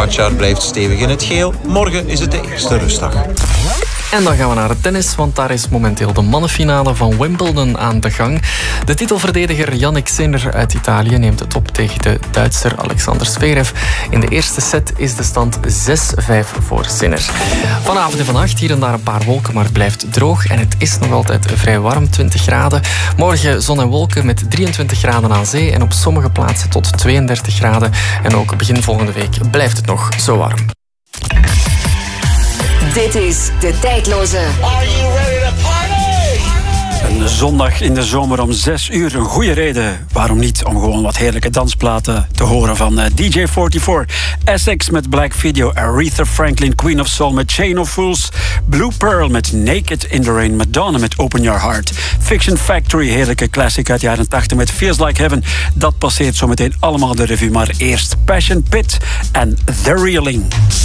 Pogacar blijft stevig in het geel. Morgen is het de eerste rustdag. En dan gaan we naar het tennis, want daar is momenteel de mannenfinale van Wimbledon aan de gang. De titelverdediger Jannik Sinner uit Italië neemt het op tegen de Duitser Alexander Zverev. In de eerste set is de stand 6-5 voor Sinner. Vanavond en vannacht hier en daar een paar wolken, maar het blijft droog en het is nog altijd vrij warm, 20 graden. Morgen zon en wolken met 23 graden aan zee en op sommige plaatsen tot 32 graden. En ook begin volgende week blijft het nog zo warm. Dit is De Tijdloze. Are you ready to party? Een zondag in de zomer om 6 uur. Een goede reden. Waarom niet? Om gewoon wat heerlijke dansplaten te horen van DJ44. Essex met Black Video. Aretha Franklin, Queen of Soul met Chain of Fools. Blue Pearl met Naked in the Rain. Madonna met Open Your Heart. Fiction Factory, heerlijke classic uit de jaren 80 met Feels Like Heaven. Dat passeert zometeen allemaal de revue. Maar eerst Passion Pit en The Reeling.